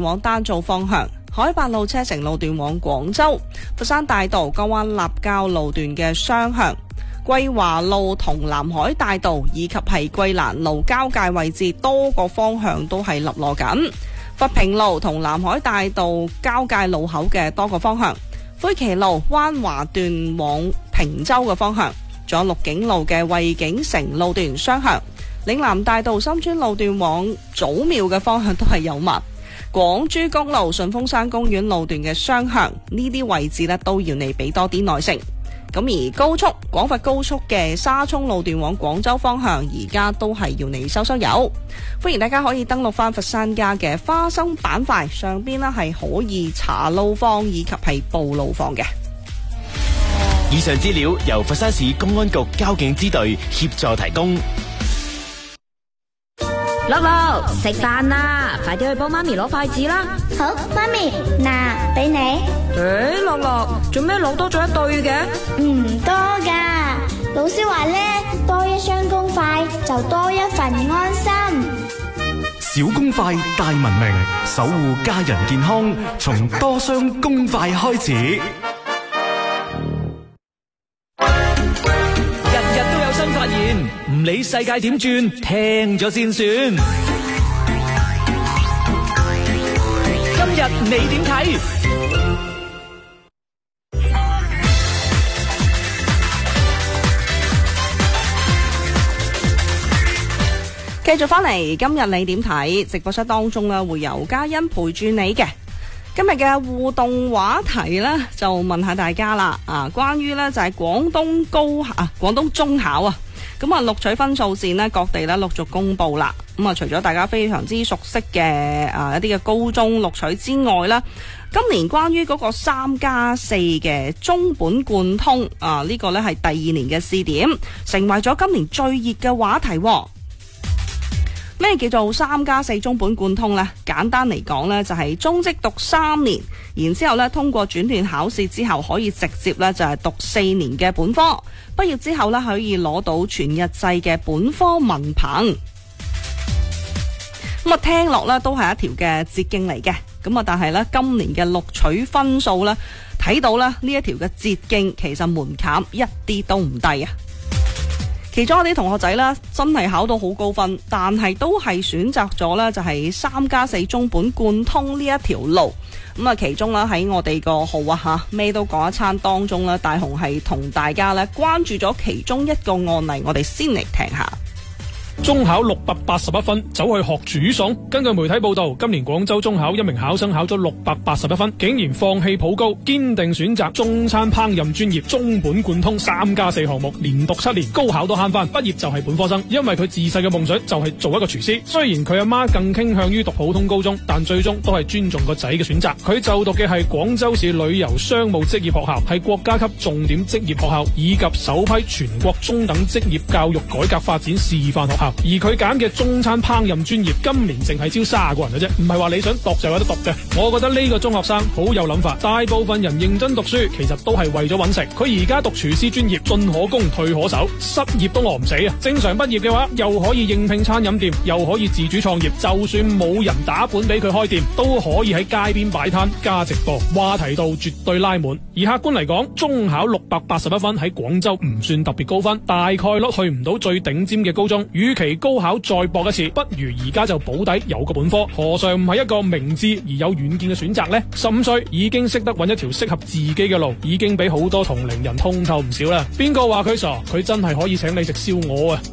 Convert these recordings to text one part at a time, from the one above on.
往丹灶方向，海八路車城路段往廣州，佛山大道江灣立交路段嘅雙向，桂華路同南海大道以及係桂蘭路交界位置多個方向都係立落緊，佛平路同南海大道交界路口嘅多個方向，灰旗路灣華段往坪洲嘅方向，仲有鹿景路嘅惠景城路段雙向，嶺南大道深村路段往祖廟嘅方向都係有密，廣珠公路順峰山公園路段嘅雙向呢啲位置呢都要你俾多啲耐性。咁而高速廣佛高速嘅沙涌路段往廣州方向，而家都係要你收油。歡迎大家可以登錄翻佛山家嘅花生板塊上邊呢係可以查路況以及係報路況嘅。 以上資料由佛山市公安局交警支隊協助提供。 樂樂食飯啦，快啲去幫媽咪攞筷子啦。 好，媽咪，嗱，俾你。 樂樂，做咩攞多咗一對嘅？ 唔多噶，老師話呢，多一雙公筷就多一份安心。 小公筷大文明，守護家人健康，從多雙公筷開始。 發現唔理世界點轉，聽咗先算。今日你點睇？ 繼續翻嚟，今日你點睇？直播室當中呢會有嘉欣陪住你嘅。今日嘅互動話題呢，就問下大家啦，關於呢就係廣東中考啊。咁錄取分數線呢，各地呢陸續公布啦。咁除咗大家非常之熟悉嘅一啲嘅高中錄取之外啦，今年關於嗰個3+4嘅中本貫通呢個呢係第2年嘅試點，成為咗今年最熱嘅話題。咩叫做3+4中本貫通呢？簡單嚟講呢，就係中職讀3年，然之後呢通過轉段考試之後，可以直接呢就係讀4年嘅本科，畢業之後呢可以攞到全日制嘅本科文憑。咁聽落呢都係一條嘅捷徑嚟嘅。咁但係呢今年嘅錄取分數呢，睇到呢一條嘅捷徑其實門檻一啲都唔低啊！其中一啲同學仔呢，真係考到好高分，但係都係選擇咗呢就係3+4中本貫通呢一條路。咁其中呢喺我哋個號咩都講一餐當中呢，大雄係同大家呢關注咗其中一個案例，我哋先嚟聽下。 中考681分，走去學煮餸。根據媒體報道，今年廣州中考一名考生考咗681分，竟然放棄普高，堅定選擇中餐烹飪專業，中本貫通3+4項目，連讀7年，高考都慳翻，畢業就係本科生。因為佢自細嘅夢想就係做一個廚師。雖然佢阿媽更傾向於讀普通高中，但最終都係尊重個仔嘅選擇。佢就讀嘅係廣州市旅遊商務職業學校，係國家級重點職業學校，以及首批全國中等職業教育改革發展示範學校。而佢揀嘅中餐烹飪專業，今年淨係招30個人嘅啫，唔係話你想讀就有得讀嘅。我覺得呢個中學生好有諗法，大部分人認真讀書，其實都係為咗揾食。佢而家讀廚師專業，進可攻退可守，失業都餓唔死啊！正常畢業嘅話，又可以應聘餐飲店，又可以自主創業，就算冇人打本俾佢開店，都可以喺街邊擺攤加直播，話題度絕對拉滿。而客觀嚟講，中考681分喺廣州唔算特別高分，大概率去唔到最頂尖嘅高中。與其高考再搏一次，不如而家就保底有個本科，何嘗唔係一個明智而有遠見嘅選擇呢？15歲已經識得揾一條適合自己嘅路，已經比好多同齡人通透唔少啦。邊個話佢傻？佢真係可以請你食燒鵝啊！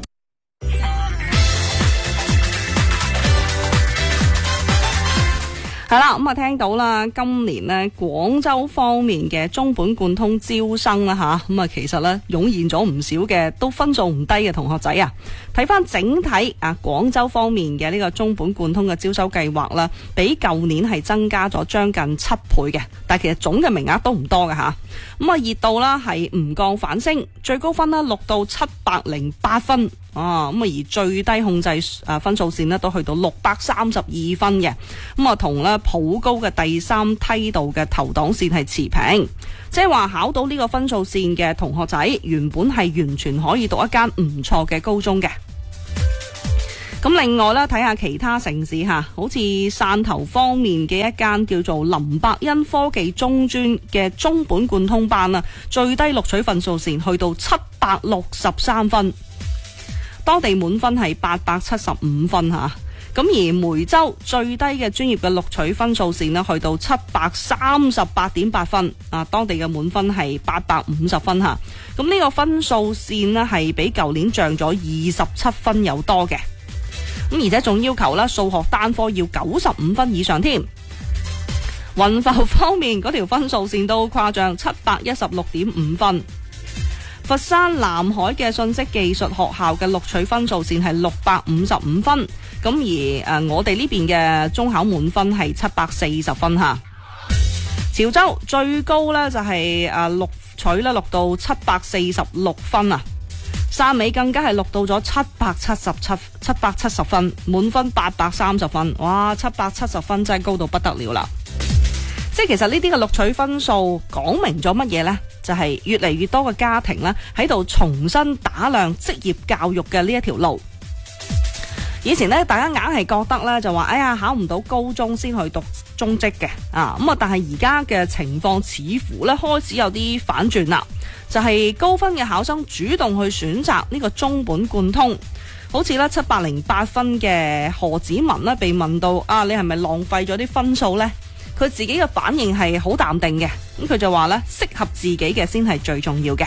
係啦，咁聽到啦，今年呢廣州方面嘅中本貫通招生啦咁其實呢湧現咗唔少嘅都分數唔低嘅同學仔啊。睇翻整體廣州方面嘅呢個中本貫通嘅招收計劃啦，比舊年係增加咗將近7倍嘅，但其實總嘅名額都唔多嘅吓。熱度啦係唔降反升，最高分啦錄到708分。而最低控制分數線呢都去到632分嘅，同咧普高嘅第3梯度嘅投檔線係持平，即係話考到呢個分數線嘅同學仔原本係完全可以讀一間唔錯嘅高中嘅。 咁另外咧，睇下其他城市吓，好似汕頭方面嘅一間叫做林百欣科技中專嘅中本貫通班啊，最低錄取分數線去到763分，當地滿分係875分吓。咁而梅州最低嘅專業嘅錄取分數線呢，去到738.8分，啊，當地嘅滿分係850分吓。咁呢個分數線呢，係比舊年漲咗27分有多嘅。咁而且仲要求啦，數學單科要95分以上添。雲浮方面嗰條分數線都誇張，716.5分。佛山南海嘅信息技術學校嘅錄取分數線係655分，咁而我哋呢邊嘅中考滿分係740分吓。潮州最高呢就係錄取咧錄到746分啊，汕尾更加係錄到咗770分，滿分830分，哇，770分真係高到不得了啦！即係其實呢啲嘅錄取分數講明咗乜嘢呢？就係越嚟越多嘅家庭咧喺度重新打量職業教育嘅呢一條路。以前咧，大家硬係覺得咧就話，哎呀，考唔到高中先去讀中職嘅啊，咁啊，但係而家嘅情況似乎咧開始有啲反轉啦，就係高分嘅考生主動去選擇呢個中本貫通。好似咧708分嘅何子文咧被問到啊，你係咪浪費咗啲分數呢？佢自己嘅反應係好淡定嘅，咁佢就話咧，適合自己嘅先係最重要嘅。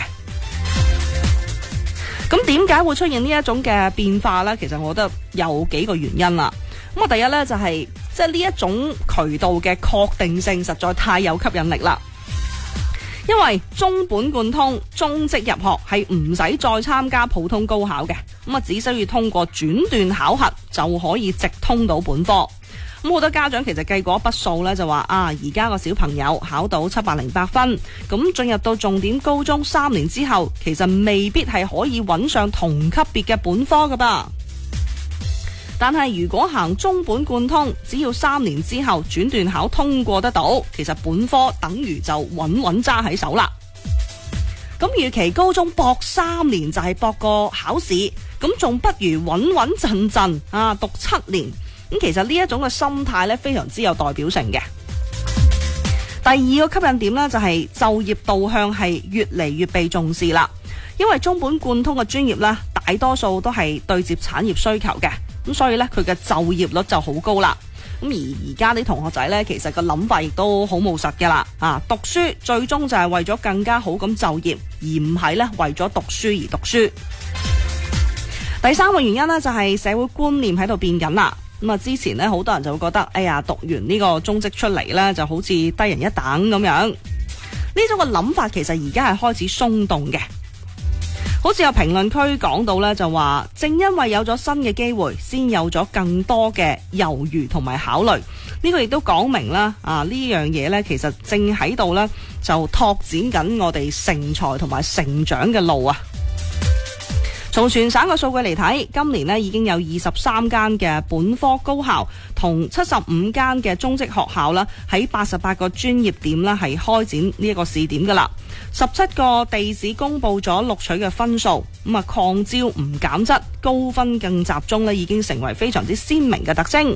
咁點解會出現呢一種嘅變化呢？其實我覺得有幾個原因啦。咁啊，第一呢，就係即係呢一種渠道嘅確定性實在太有吸引力啦。因為中本貫通中職入學係唔使再參加普通高考嘅，咁啊只需要通過轉段考核就可以直通到本科。咁好多家長其實計過一筆數咧，就話啊，而家個小朋友考到708分，咁進入到重點高中3年之後，其實未必係可以揾上同級別嘅本科噶噃。但係如果行中本貫通，只要3年之後轉段考通過得到，其實本科等於就穩穩揸喺手啦。咁與其高中搏3年就係搏個考試，咁仲不如穩穩陣陣啊讀7年。咁其實呢一種嘅心態咧，非常之有代表性嘅。第二個吸引點呢，就係就業導向係越嚟越被重視啦。因為中本貫通嘅專業呢，大多數都係對接產業需求嘅，咁所以呢，佢嘅就業率就好高啦。咁而家啲同學仔呢，其實個諗法亦都好務實嘅啦。啊，讀書最終就係為咗更加好咁就業，而唔係呢為咗讀書而讀書。第三個原因呢，就係社會觀念喺度變緊啦。咁啊，之前咧好多人就會覺得，哎呀，讀完呢個中職出嚟咧，就好似低人一等咁樣。呢種嘅諗法其實而家係開始鬆動嘅。好似有評論區講到咧，就話正因為有咗新嘅機會，先有咗更多嘅猶豫同埋考慮。呢個亦都講明啦，啊呢樣嘢咧，其實正喺度咧就拓展緊我哋成才同埋成長嘅路啊。從全省嘅數據嚟睇，今年呢已經有23間嘅本科高校同75間嘅中職學校啦，喺88個專業點啦係開展呢一個試點噶啦。17個地市公布咗錄取嘅分數，咁啊擴招唔減質，高分更集中呢已經成為非常之鮮明嘅特徵。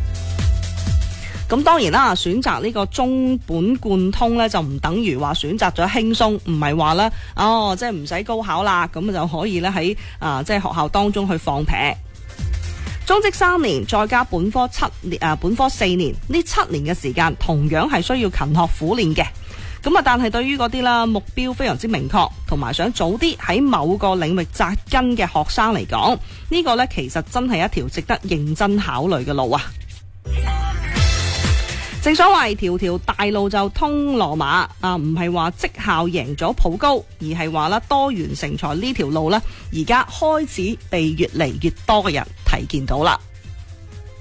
咁當然啦，選擇呢個中本貫通呢，就唔等於話選擇咗輕鬆，唔係話咧即係唔使高考啦，咁就可以咧喺即係學校當中去放屁。中職3年再加本科4年，呢7年嘅時間同樣係需要勤學苦練嘅。咁啊，但係對於嗰啲啦目標非常之明確，同埋想早啲喺某個領域紮根嘅學生嚟講，呢個呢其實真係一條值得認真考慮嘅路啊！正所謂條條大路就通羅馬啊，唔係話績效贏咗普高，而係話啦多元成才呢條路呢，而家開始被越嚟越多嘅人睇見到啦。